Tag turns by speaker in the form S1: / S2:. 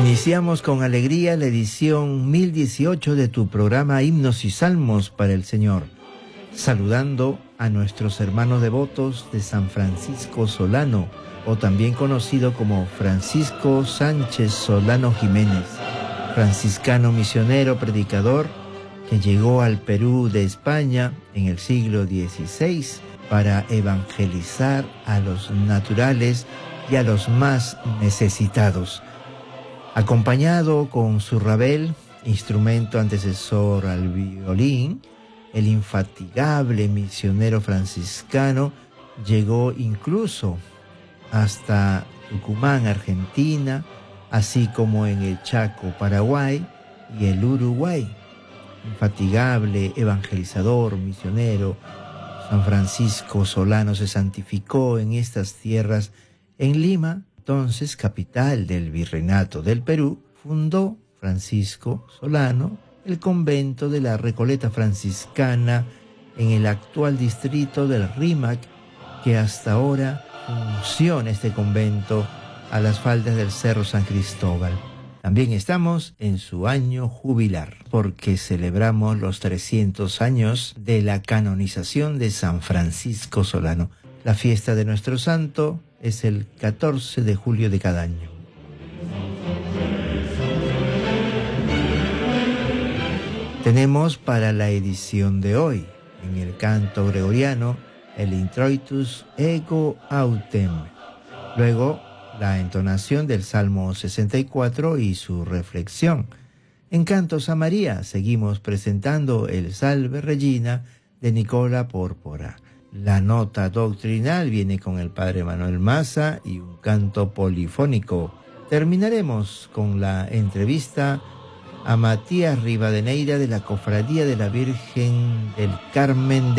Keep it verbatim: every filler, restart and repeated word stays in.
S1: Iniciamos con alegría la edición mil dieciocho de tu programa Himnos y Salmos para el Señor, saludando a nuestros hermanos devotos de San Francisco Solano, o también conocido como Francisco Sánchez Solano Jiménez, franciscano misionero predicador que llegó al Perú de España en el siglo dieciséis para evangelizar a los naturales y a los más necesitados. Acompañado con su rabel, instrumento antecesor al violín, el infatigable misionero franciscano llegó incluso hasta Tucumán, Argentina, así como en el Chaco, Paraguay y el Uruguay. Infatigable evangelizador, misionero, San Francisco Solano se santificó en estas tierras. En Lima, entonces capital del Virreinato del Perú, fundó Francisco Solano el convento de la Recoleta Franciscana en el actual distrito del Rímac, que hasta ahora funciona este convento a las faldas del Cerro San Cristóbal. También estamos en su año jubilar, porque celebramos los trescientos años de la canonización de San Francisco Solano. La fiesta de nuestro santo es el catorce de julio de cada año. Tenemos para la edición de hoy, en el canto gregoriano, el Introitus Ego Autem. Luego, la entonación del Salmo sesenta y cuatro y su reflexión. En Cantos a María seguimos presentando el Salve Regina de Nicola Pórpora. La nota doctrinal viene con el Padre Manuel Maza y un canto polifónico. Terminaremos con la entrevista a Matías Rivadeneira de la Cofradía de la Virgen del Carmen de